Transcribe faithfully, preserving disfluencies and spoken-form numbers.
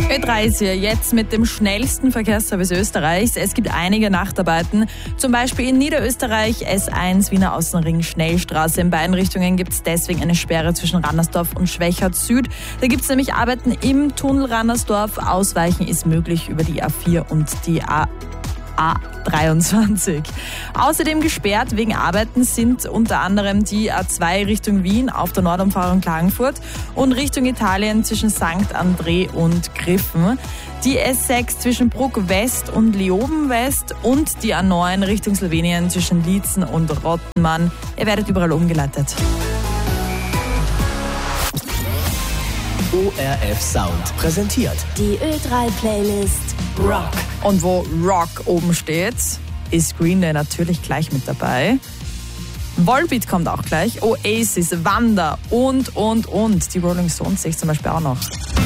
Ö drei ist hier jetzt mit dem schnellsten Verkehrsservice Österreichs. Es gibt einige Nachtarbeiten, zum Beispiel in Niederösterreich S eins Wiener Außenring Schnellstraße. In beiden Richtungen gibt es deswegen eine Sperre zwischen Rannersdorf und Schwechat Süd. Da gibt es nämlich Arbeiten im Tunnel Rannersdorf. Ausweichen ist möglich über die A vier und die A A dreiundzwanzig. Außerdem gesperrt wegen Arbeiten sind unter anderem die A zwei Richtung Wien auf der Nordumfahrung Klagenfurt und Richtung Italien zwischen Sankt André und Griffen. Die S sechs zwischen Bruck West und Leoben West und die A neun Richtung Slowenien zwischen Liezen und Rottenmann. Ihr werdet überall umgeleitet. O R F Sound präsentiert die Ö drei Playlist Rock. Und wo Rock oben steht, ist Green Day natürlich gleich mit dabei. Volbeat kommt auch gleich, Oasis, Wanda und, und, und. Die Rolling Stones sehe ich zum Beispiel auch noch.